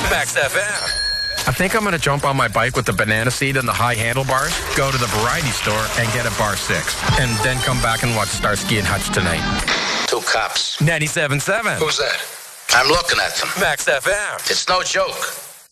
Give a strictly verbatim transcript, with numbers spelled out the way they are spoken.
Max F M. I think I'm going to jump on my bike with the banana seat and the high handlebars, go to the variety store and get a bar six, and then come back and watch Starsky and Hutch tonight. Two cops. ninety-seven point seven. Who's that? I'm looking at them. Max F M. It's no joke.